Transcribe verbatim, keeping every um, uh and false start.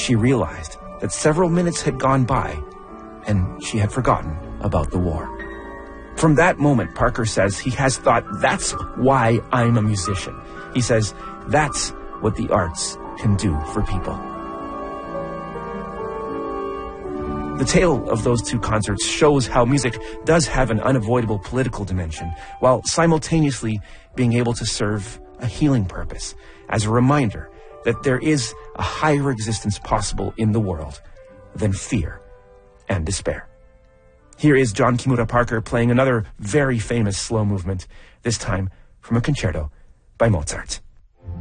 she realized that several minutes had gone by and she had forgotten about the war. From that moment, Parker says he has thought, that's why I'm a musician. He says, that's what the arts can do for people. The tale of those two concerts shows how music does have an unavoidable political dimension, while simultaneously being able to serve a healing purpose, as a reminder that there is a higher existence possible in the world than fear and despair. Here is John Kimura Parker playing another very famous slow movement, this time from a concerto by Mozart.